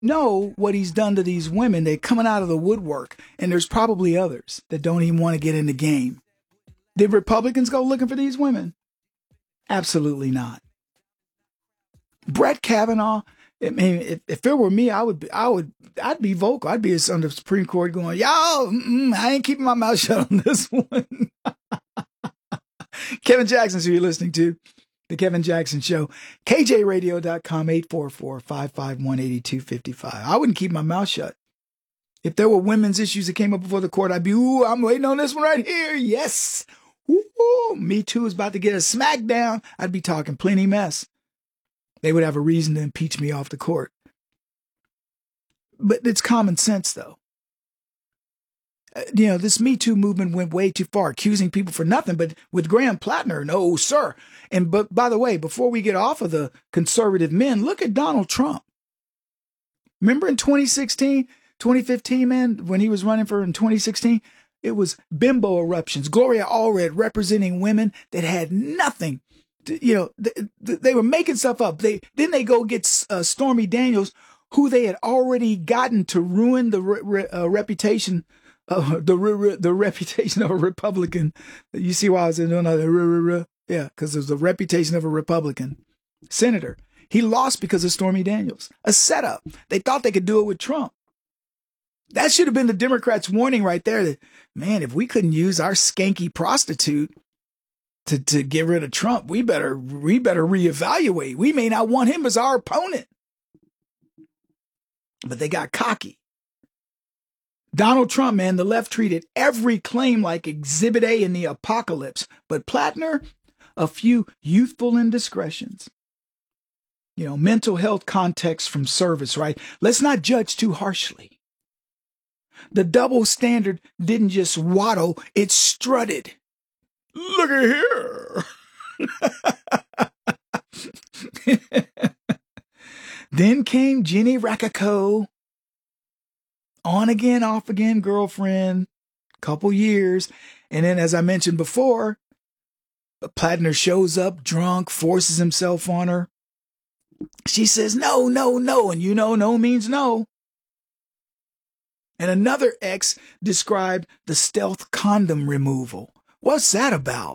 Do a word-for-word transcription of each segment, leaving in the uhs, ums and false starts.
know what he's done to these women. They're coming out of the woodwork, and there's probably others that don't even want to get in the game. Did Republicans go looking for these women? Absolutely not. Brett Kavanaugh, I mean, if, if it were me, I would, I would, I'd be vocal. I'd be on the Supreme Court going, y'all, I ain't keeping my mouth shut on this one. Kevin Jackson's who you're listening to. The Kevin Jackson Show. K J radio dot com, eight four four, five five one, eight two five five. I wouldn't keep my mouth shut. If there were women's issues that came up before the court, I'd be, ooh, I'm waiting on this one right here. Yes. Ooh, Me Too is about to get a smackdown. I'd be talking plenty mess. They would have a reason to impeach me off the court. But it's common sense, though. Uh, you know, this Me Too movement went way too far, accusing people for nothing. But with Graham Plattner, no, sir. And but by the way, before we get off of the conservative men, look at Donald Trump. Remember in twenty sixteen, twenty fifteen, man, when he was running for in twenty sixteen, it was bimbo eruptions. Gloria Allred representing women that had nothing. To, you know, they, they were making stuff up. They then they go get uh, Stormy Daniels, who they had already gotten to ruin the re, re, uh, reputation. Uh, the re, the reputation of a Republican. You see why I was in another. Re, re, re. Yeah, because there's the reputation of a Republican senator. He lost because of Stormy Daniels. A setup. They thought they could do it with Trump. That should have been the Democrats' warning right there that, man, if we couldn't use our skanky prostitute to, to get rid of Trump, we better we better reevaluate. We may not want him as our opponent. But they got cocky. Donald Trump, man, the left treated every claim like Exhibit A in the apocalypse. But Plattner, a few youthful indiscretions. You know, mental health context from service, right? Let's not judge too harshly. The double standard didn't just waddle, it strutted. Look at here. Then came Jenny Rakako. On again, off again girlfriend, couple years. And then, as I mentioned before, Plattner shows up drunk, forces himself on her. She says, no, no, no. And you know, no means no. And another ex described the stealth condom removal. What's that about?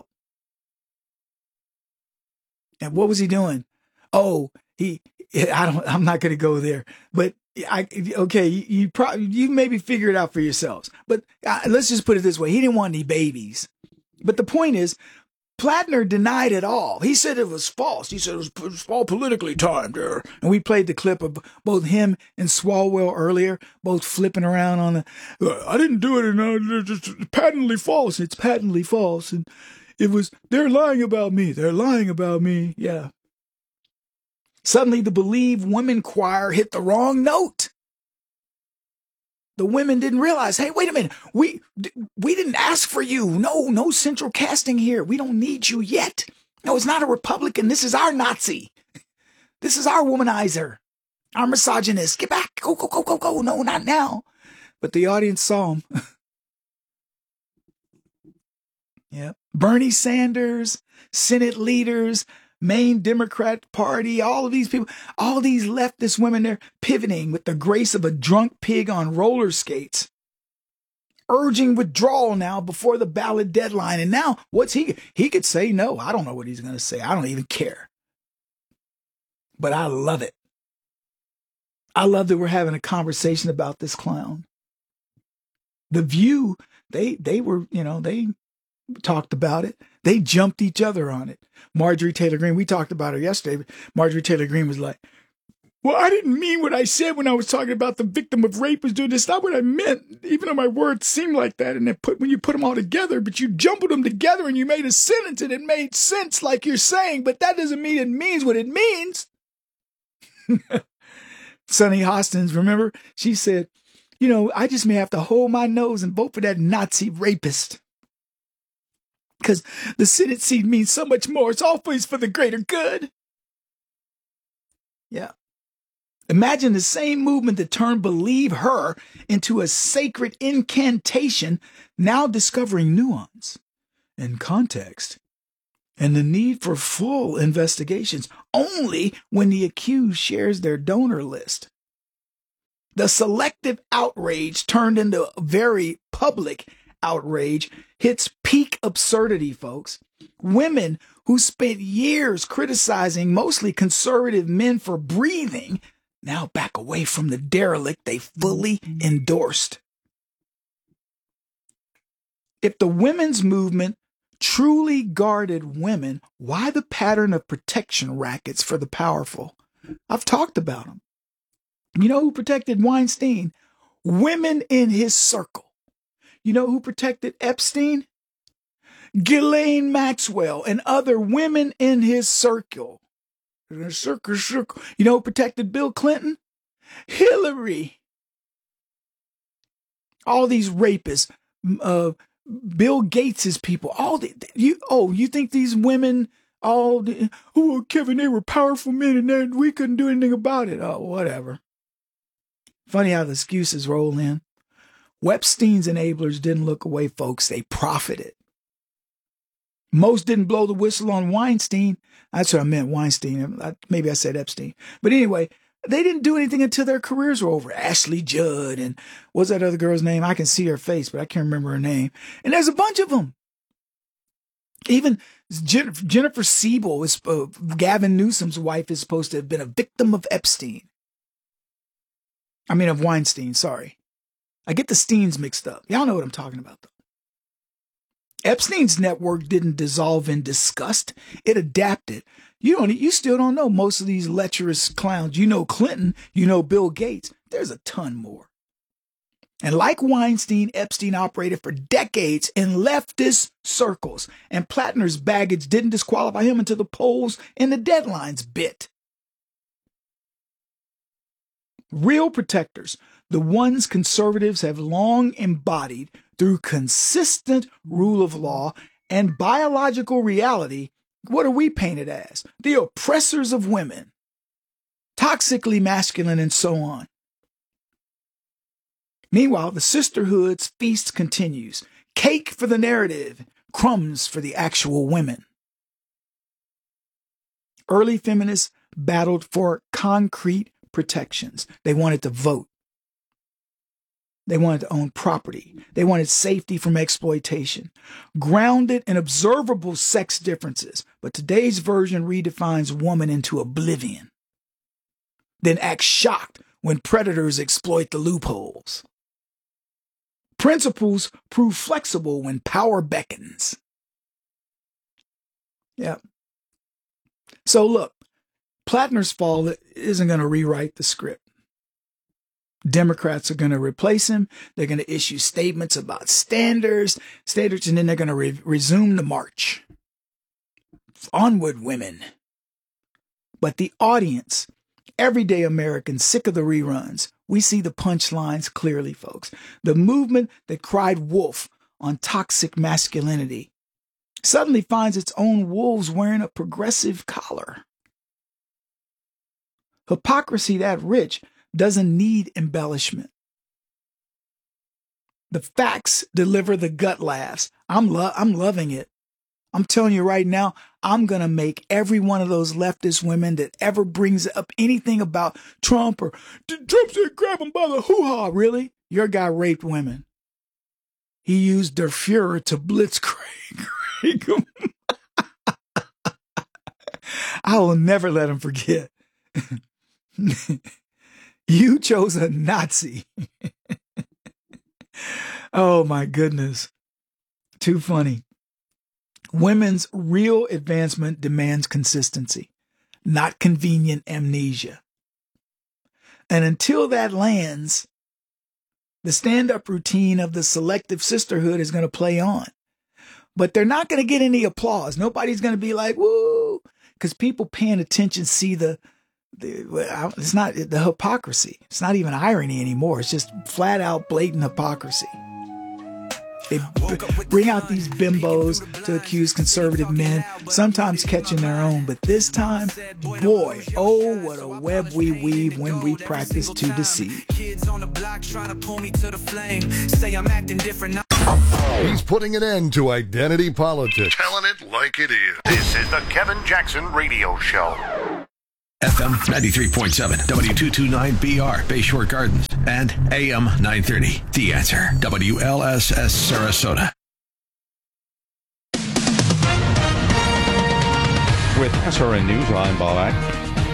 And what was he doing? Oh, he, I don't, I'm not going to go there, but I, okay, you, you probably, you maybe figure it out for yourselves, but uh, let's just put it this way. He didn't want any babies, but the point is, Plattner denied it all. He said it was false. He said it was, it was all politically timed. And we played the clip of both him and Swalwell earlier, both flipping around on the, I didn't do it, and uh, it's patently false. It's patently false. And it was, they're lying about me. They're lying about me. Yeah. Suddenly the Believe Women choir hit the wrong note. The women didn't realize, hey, wait a minute. We we didn't ask for you. No, no central casting here. We don't need you yet. No, it's not a Republican. This is our Nazi. This is our womanizer. Our misogynist. Get back. Go, go, go, go, go. No, not now. But the audience saw him. Yeah. Bernie Sanders, Senate leaders, Maine Democrat Party, all of these people, all these leftist women, they're pivoting with the grace of a drunk pig on roller skates, urging withdrawal now before the ballot deadline. And now what's he? He could say no. I don't know what he's going to say. I don't even care. But I love it. I love that we're having a conversation about this clown. The View, they, they were, you know, they talked about it. They jumped each other on it. Marjorie Taylor Greene, we talked about her yesterday. But Marjorie Taylor Greene was like, well, I didn't mean what I said when I was talking about the victim of rape was doing this. Not what I meant, even though my words seem like that. And then put, when you put them all together, but you jumbled them together and you made a sentence and it made sense like you're saying, but that doesn't mean it means what it means. Sonny Hostins, remember? She said, you know, I just may have to hold my nose and vote for that Nazi rapist. Because the Senate seat means so much more. It's always for the greater good. Yeah. Imagine the same movement that turned Believe Her into a sacred incantation, now discovering nuance and context and the need for full investigations only when the accused shares their donor list. The selective outrage turned into very public outrage hits peak absurdity, folks. Women who spent years criticizing mostly conservative men for breathing now back away from the derelict they fully endorsed. If the women's movement truly guarded women, why the pattern of protection rackets for the powerful? I've talked about them. You know who protected Weinstein? Women in his circle. You know who protected Epstein? Ghislaine Maxwell and other women in his circle. Circle, circle. You know who protected Bill Clinton? Hillary. All these rapists, uh, Bill Gates's people. All the you. Oh, you think these women? All the, oh, Kevin, they were powerful men, and then we couldn't do anything about it. Oh, whatever. Funny how the excuses roll in. Epstein's enablers didn't look away, folks. They profited. Most didn't blow the whistle on Weinstein. That's what I meant, Weinstein. Maybe I said Epstein. But anyway, they didn't do anything until their careers were over. Ashley Judd and what's that other girl's name? I can see her face, but I can't remember her name. And there's a bunch of them. Even Jennifer, Jennifer Siebel, is, uh, Gavin Newsom's wife, is supposed to have been a victim of Epstein. I mean, of Weinstein, sorry. I get the Steens mixed up. Y'all know what I'm talking about, though. Epstein's network didn't dissolve in disgust. It adapted. You don't, you still don't know most of these lecherous clowns. You know Clinton, you know Bill Gates. There's a ton more. And like Weinstein, Epstein operated for decades in leftist circles, and Plattner's baggage didn't disqualify him until the polls and the deadlines bit. Real protectors, the ones conservatives have long embodied through consistent rule of law and biological reality, what are we painted as? The oppressors of women, toxically masculine, and so on. Meanwhile, the sisterhood's feast continues. Cake for the narrative, crumbs for the actual women. Early feminists battled for concrete protections. They wanted to vote. They wanted to own property. They wanted safety from exploitation, grounded in observable sex differences. But today's version redefines woman into oblivion, then acts shocked when predators exploit the loopholes. Principles prove flexible when power beckons. Yeah. So look, Plattner's fall isn't going to rewrite the script. Democrats are going to replace him. They're going to issue statements about standards, standards, and then they're going to re- resume the march. Onward, women. But the audience, everyday Americans sick of the reruns, we see the punchlines clearly, folks. The movement that cried wolf on toxic masculinity suddenly finds its own wolves wearing a progressive collar. Hypocrisy that rich doesn't need embellishment. The facts deliver the gut laughs. I'm lo- I'm loving it. I'm telling you right now, I'm going to make every one of those leftist women that ever brings up anything about Trump or Trump said grab him by the hoo-ha. Really? Your guy raped women. He used Der Fuhrer to blitzkrieg them. I will never let him forget. You chose a Nazi. Oh, my goodness. Too funny. Women's real advancement demands consistency, not convenient amnesia. And until that lands, the stand-up routine of the selective sisterhood is going to play on. But they're not going to get any applause. Nobody's going to be like, woo, because people paying attention see the The, it's not the hypocrisy. It's not even irony anymore. It's just flat out blatant hypocrisy. They b- bring out these bimbos to accuse conservative men, sometimes catching their own. But this time, boy, oh, what a web we weave when we practice to deceive. He's putting an end to identity politics. Telling it like it is. This is the Kevin Jackson Radio Show. F M ninety-three point seven, W two twenty-nine B R, Bayshore Gardens, and A M nine thirty. The Answer, W L S S Sarasota. With S R N News, I'm Bob Ack.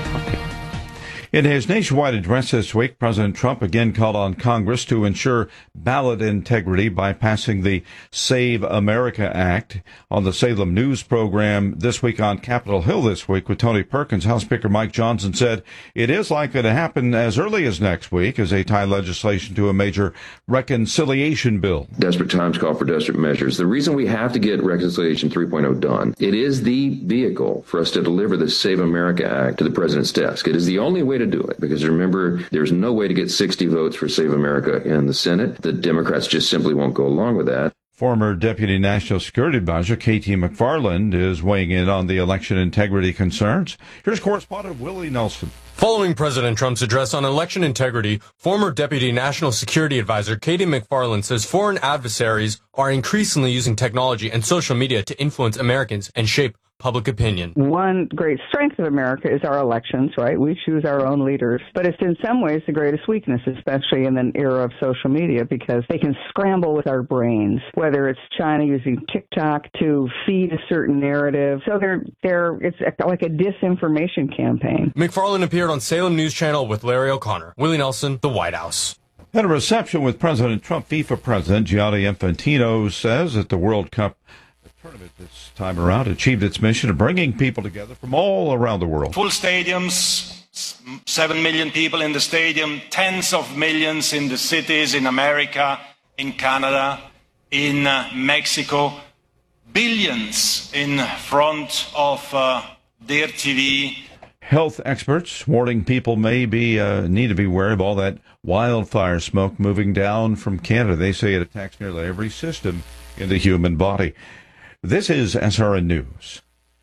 In his nationwide address this week, President Trump again called on Congress to ensure ballot integrity by passing the Save America Act. On the Salem News program this week on Capitol Hill this week with Tony Perkins, House Speaker Mike Johnson said it is likely to happen as early as next week as they tie legislation to a major reconciliation bill. Desperate times call for desperate measures. The reason we have to get Reconciliation three point oh done, it is the vehicle for us to deliver the Save America Act to the president's desk. It is the only way to do it, because remember, there's no way to get sixty votes for Save America in the Senate. The Democrats just simply won't go along with that. Former Deputy National Security Advisor K T McFarland is weighing in on the election integrity concerns. Here's correspondent Willie Nelson. Following President Trump's address on election integrity, former Deputy National Security Advisor K T McFarland says foreign adversaries are increasingly using technology and social media to influence Americans and shape public opinion. One great strength of America is our elections, right? We choose our own leaders. But it's in some ways the greatest weakness, especially in an era of social media, because they can scramble with our brains, whether it's China using TikTok to feed a certain narrative. So they're, they're, it's like a disinformation campaign. McFarland appeared on Salem News Channel with Larry O'Connor. Willie Nelson, The White House. At a reception with President Trump, FIFA President Gianni Infantino says that the World Cup tournament this time around achieved its mission of bringing people together from all around the world. Full stadiums, seven million people in the stadium, tens of millions in the cities in America, in Canada, in uh, Mexico, billions in front of uh, their T V. Health experts warning people may be uh, need to be aware of all that wildfire smoke moving down from Canada. They say it attacks nearly every system in the human body. This is S R N News.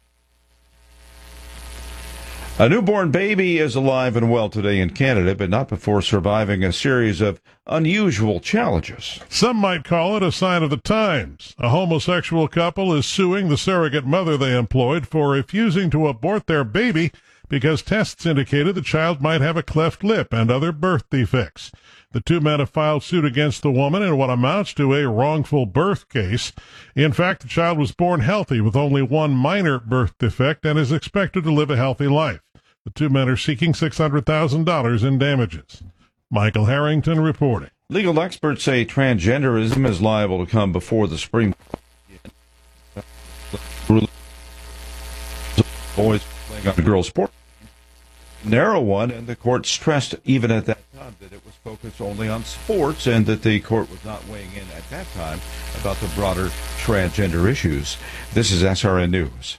A newborn baby is alive and well today in Canada, but not before surviving a series of unusual challenges. Some might call it a sign of the times. A homosexual couple is suing the surrogate mother they employed for refusing to abort their baby because tests indicated the child might have a cleft lip and other birth defects. The two men have filed suit against the woman in what amounts to a wrongful birth case. In fact, the child was born healthy with only one minor birth defect and is expected to live a healthy life. The two men are seeking six hundred thousand dollars in damages. Michael Harrington reporting. Legal experts say transgenderism is liable to come before the Supreme Court. Boys playing on a girls' sport. Narrow one, and the court stressed even at that time that it was focused only on sports and that the court was not weighing in at that time about the broader transgender issues. This is S R N News.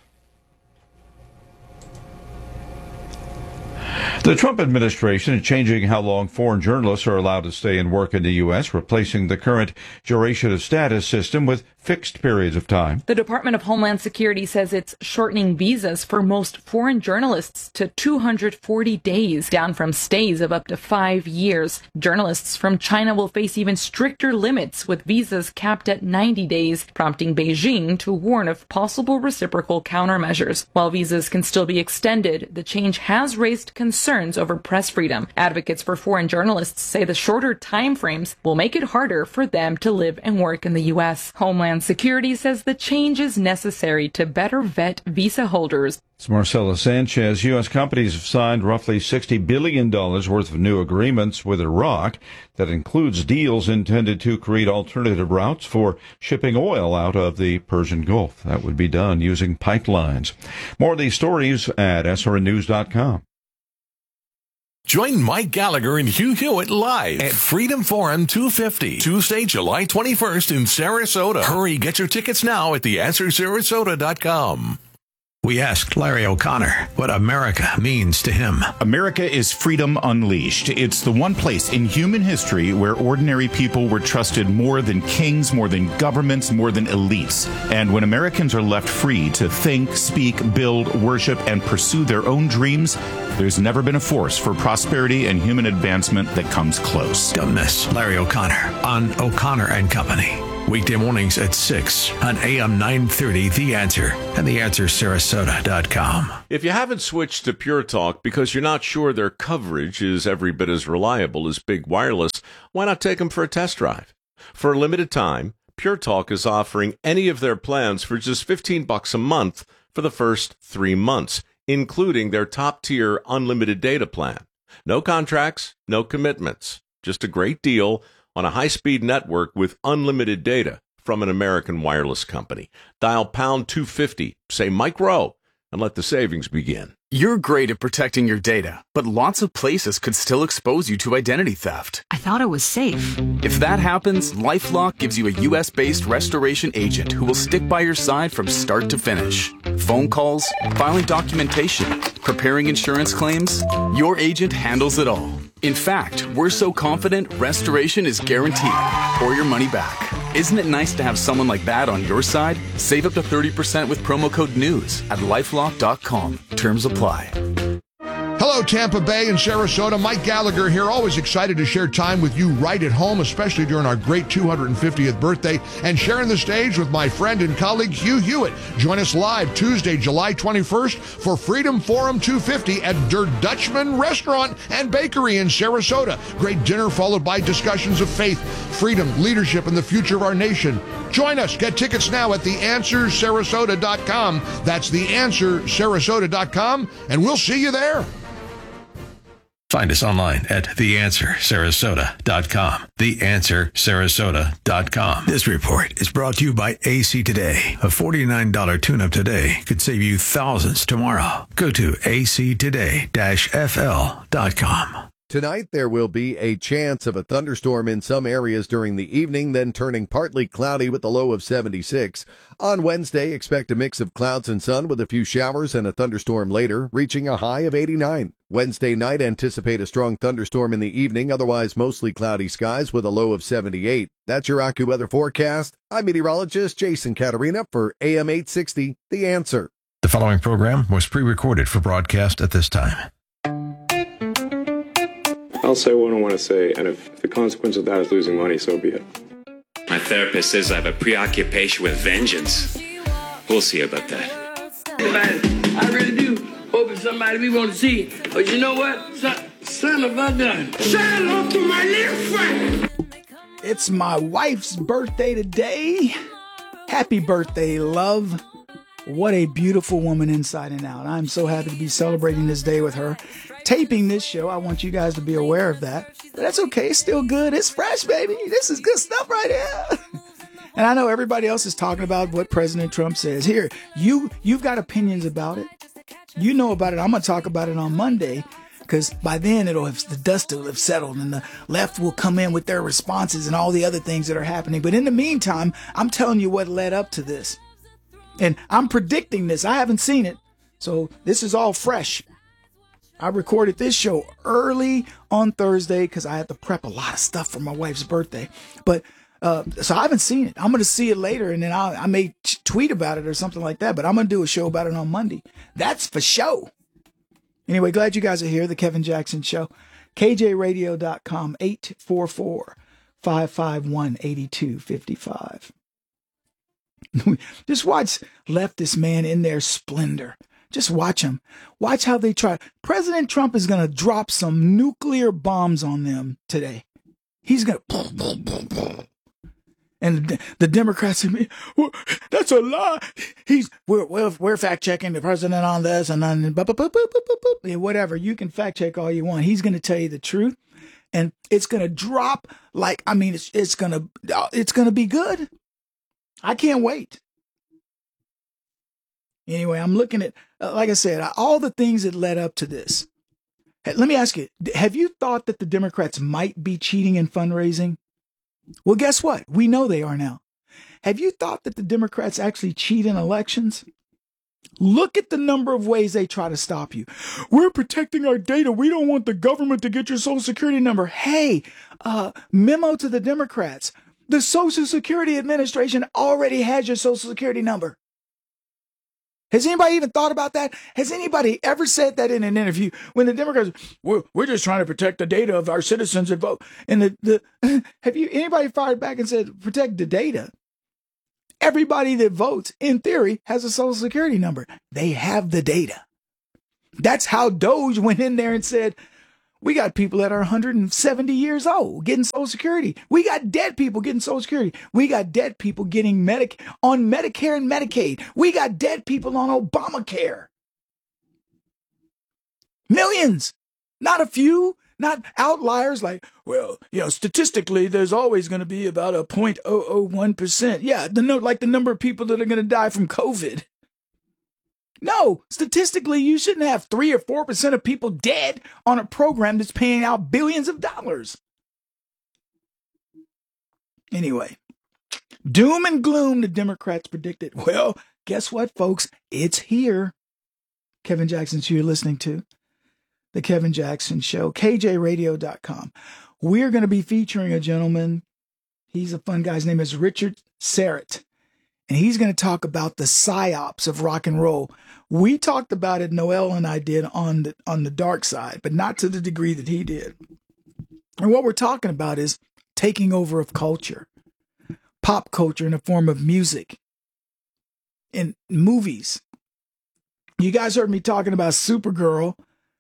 The Trump administration is changing how long foreign journalists are allowed to stay and work in the U S, replacing the current duration of status system with fixed periods of time. The Department of Homeland Security says it's shortening visas for most foreign journalists to two hundred forty days, down from stays of up to five years. Journalists from China will face even stricter limits, with visas capped at ninety days, prompting Beijing to warn of possible reciprocal countermeasures. While visas can still be extended, the change has raised concerns over press freedom. Advocates for foreign journalists say the shorter time frames will make it harder for them to live and work in the U S. Homeland Security says the change is necessary to better vet visa holders. It's Marcela Sanchez. U S companies have signed roughly sixty billion dollars worth of new agreements with Iraq. That includes deals intended to create alternative routes for shipping oil out of the Persian Gulf. That would be done using pipelines. More of these stories at S R N news dot com. Join Mike Gallagher and Hugh Hewitt live at Freedom Forum two fifty, Tuesday, July twenty-first in Sarasota. Hurry, get your tickets now at the answer sarasota dot com. We asked Larry O'Connor what America means to him. America is freedom unleashed. It's the one place in human history where ordinary people were trusted more than kings, more than governments, more than elites. And when Americans are left free to think, speak, build, worship, and pursue their own dreams, there's never been a force for prosperity and human advancement that comes close. Don't miss Larry O'Connor on O'Connor and Company. Weekday mornings at six on A M nine thirty The Answer and the answer sarasota dot com. If you haven't switched to Pure Talk because you're not sure their coverage is every bit as reliable as Big Wireless, why not take them for a test drive? For a limited time, Pure Talk is offering any of their plans for just fifteen bucks a month for the first three months, including their top-tier unlimited data plan. No contracts, no commitments, just a great deal on a high-speed network with unlimited data from an American wireless company. Dial pound two fifty, say Mike Rowe, and let the savings begin. You're great at protecting your data, but lots of places could still expose you to identity theft. I thought it was safe. If that happens, LifeLock gives you a U S-based restoration agent who will stick by your side from start to finish. Phone calls, filing documentation, preparing insurance claims, your agent handles it all. In fact, we're so confident restoration is guaranteed or your money back. Isn't it nice to have someone like that on your side? Save up to thirty percent with promo code NEWS at lifelock dot com. Terms apply. Hello, Tampa Bay and Sarasota. Mike Gallagher here. Always excited to share time with you right at home, especially during our great two hundred fiftieth birthday, and sharing the stage with my friend and colleague Hugh Hewitt. Join us live Tuesday, July twenty-first for Freedom Forum two fifty at Der Dutchman Restaurant and Bakery in Sarasota. Great dinner followed by discussions of faith, freedom, leadership, and the future of our nation. Join us. Get tickets now at the answer sarasota dot com. That's the answer sarasota dot com, and we'll see you there. Find us online at the answer sarasota dot com. the answer sarasota dot com. This report is brought to you by A C Today. A forty-nine dollars tune-up today could save you thousands tomorrow. Go to A C today dash F L dot com. Tonight, there will be a chance of a thunderstorm in some areas during the evening, then turning partly cloudy with a low of seventy-six. On Wednesday, expect a mix of clouds and sun with a few showers and a thunderstorm later, reaching a high of eighty-nine. Wednesday night, anticipate a strong thunderstorm in the evening, otherwise mostly cloudy skies with a low of seventy-eight. That's your AccuWeather forecast. I'm meteorologist Jason Caterina for A M eight sixty, The Answer. The following program was pre-recorded for broadcast at this time. I'll say what I want to say, and if the consequence of that is losing money, so be it. My therapist says I have a preoccupation with vengeance. We'll see about that. I really do hope it's somebody we want to see. But you know what? Son, son of a gun. Say hello to my little friend. It's my wife's birthday today. Happy birthday, love. What a beautiful woman inside and out. I'm so happy to be celebrating this day with her. Taping this show, I want you guys to be aware of that. But that's okay. It's still good. It's fresh, baby. This is good stuff right here. And I know everybody else is talking about what President Trump says. Here, you, you've got opinions about it. You know about it. I'm going to talk about it on Monday, because by then it'll have, the dust will have settled and the left will come in with their responses and all the other things that are happening. But in the meantime, I'm telling you what led up to this. And I'm predicting this. I haven't seen it. So this is all fresh. I recorded this show early on Thursday because I had to prep a lot of stuff for my wife's birthday. But uh, so I haven't seen it. I'm going to see it later, and then I'll, I may t- tweet about it or something like that. But I'm going to do a show about it on Monday. That's for show. Anyway, glad you guys are here. The Kevin Jackson Show. K J radio dot com, eight four four, five five one, eight two five five. Just watch leftist man in their splendor. Just watch them. Watch how they try. President Trump is going to drop some nuclear bombs on them today. He's going to. And the Democrats say, well, that's a lie. He's we're we're, we're fact checking the president on this and then whatever. You can fact check all you want. He's going to tell you the truth, and it's going to drop like I mean, it's it's going to it's going to be good. I can't wait. Anyway, I'm looking at, uh, like I said, all the things that led up to this. Hey, let me ask you, have you thought that the Democrats might be cheating in fundraising? Well, guess what? We know they are now. Have you thought that the Democrats actually cheat in elections? Look at the number of ways they try to stop you. We're protecting our data. We don't want the government to get your Social Security number. Hey, uh, memo to the Democrats. The Social Security Administration already has your Social Security number. Has anybody even thought about that? Has anybody ever said that in an interview when the Democrats, we're, we're just trying to protect the data of our citizens that vote? And the, the have you anybody fired back and said, protect the data? Everybody that votes, in theory, has a social security number. They have the data. That's how Doge went in there and said, we got people that are one hundred seventy years old getting Social Security. We got dead people getting Social Security. We got dead people getting Medic on Medicare and Medicaid. We got dead people on Obamacare. Millions, not a few, not outliers like, well, you know, statistically, there's always going to be about a zero point zero zero one percent. Yeah, the no, like the number of people that are going to die from COVID. No, statistically, you shouldn't have three or four percent of people dead on a program that's paying out billions of dollars. Anyway, doom and gloom, the Democrats predicted. Well, guess what, folks? It's here. Kevin Jackson's who you're listening to. The Kevin Jackson Show, K J radio dot com. We're going to be featuring a gentleman. He's a fun guy. His name is Richard Syrett. And he's going to talk about the psyops of rock and roll. We talked about it, Noel and I did, on the, on the dark side, but not to the degree that he did. And what we're talking about is taking over of culture, pop culture in the form of music and movies. You guys heard me talking about Supergirl.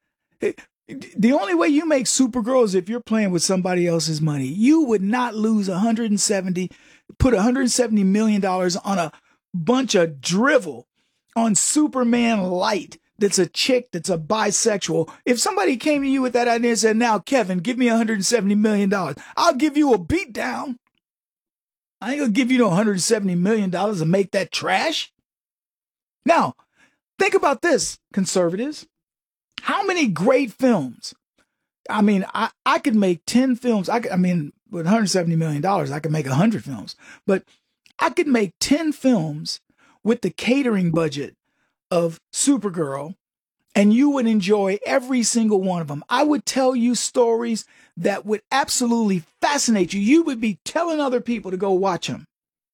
The only way you make Supergirl is if you're playing with somebody else's money. You would not lose one hundred seventy, put one hundred seventy million dollars on a bunch of drivel on Superman Light that's a chick that's a bisexual. If somebody came to you with that idea and said, now, Kevin, give me one hundred seventy million dollars, I'll give you a beat down. I ain't gonna give you no one hundred seventy million dollars to make that trash. Now, think about this, conservatives. How many great films? I mean, I, I could make ten films. I, could, I mean, with one hundred seventy million dollars, I could make one hundred films. But I could make ten films with the catering budget of Supergirl, and you would enjoy every single one of them. I would tell you stories that would absolutely fascinate you. You would be telling other people to go watch them.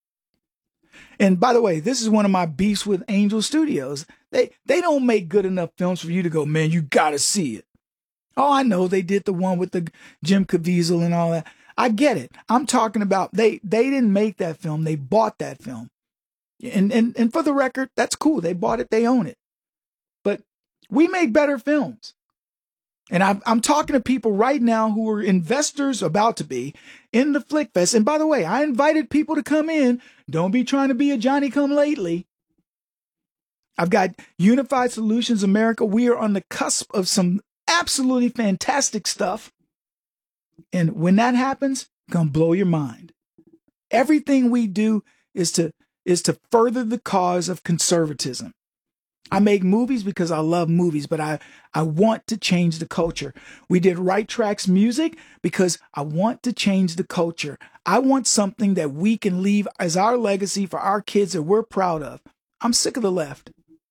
And by the way, this is one of my beefs with Angel Studios. They they don't make good enough films for you to go, man, you got to see it. Oh, I know they did the one with the Jim Caviezel and all that. I get it. I'm talking about they they didn't make that film. They bought that film. And and and for the record, that's cool. They bought it. They own it. But we make better films. And I'm, I'm talking to people right now who are investors, about to be, in the Flick Fest. And by the way, I invited people to come in. Don't be trying to be a Johnny-come-lately. I've got Unified Solutions America. We are on the cusp of some absolutely fantastic stuff. And when that happens, it's going to blow your mind. Everything we do is to, is to further the cause of conservatism. I make movies because I love movies, but I, I want to change the culture. We did Right Tracks Music because I want to change the culture. I want something that we can leave as our legacy for our kids that we're proud of. I'm sick of the left.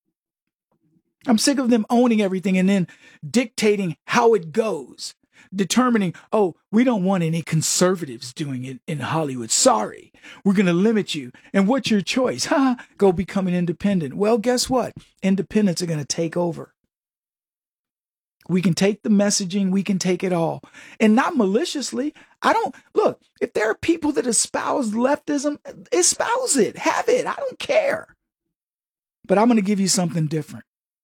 I'm sick of them owning everything and then dictating how it goes. Determining, oh, we don't want any conservatives doing it in Hollywood. Sorry, we're going to limit you. And what's your choice? Ha, go become an independent. Well, guess what? Independents are going to take over. We can take the messaging. We can take it all. And not maliciously. I don't, look, if there are people that espouse leftism, espouse it. Have it. I don't care. But I'm going to give you something different.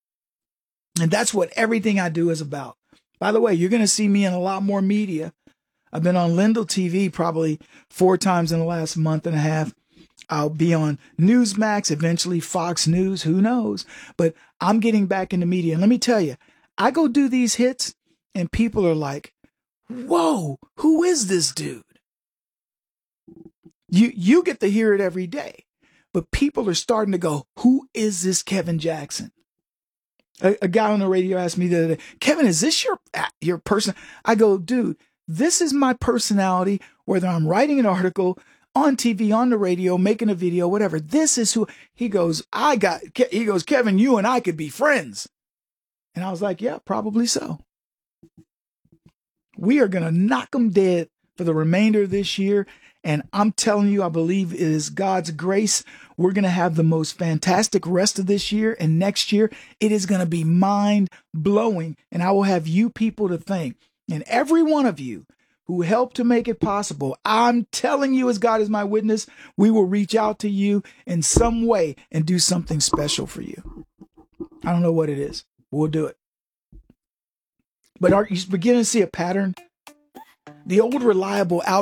And that's what everything I do is about. By the way, you're going to see me in a lot more media. I've been on Lindell T V probably four times in the last month and a half. I'll be on Newsmax, eventually Fox News, who knows? But I'm getting back into media. And let me tell you, I go do these hits and people are like, whoa, who is this dude? You, you get to hear it every day. But people are starting to go, who is this Kevin Jackson? A, a guy on the radio asked me the other day, Kevin, is this your your person? I go, dude, this is my personality, whether I'm writing an article, on T V, on the radio, making a video, whatever. This is who he goes, I got, he goes, Kevin, you and I could be friends. And I was like, yeah, probably so. We are going to knock them dead for the remainder of this year. And I'm telling you, I believe it is God's grace. We're going to have the most fantastic rest of this year. And next year, it is going to be mind blowing. And I will have you people to thank. And every one of you who helped to make it possible, I'm telling you, as God is my witness, we will reach out to you in some way and do something special for you. I don't know what it is. We'll do it. But are you beginning to see a pattern? The old reliable out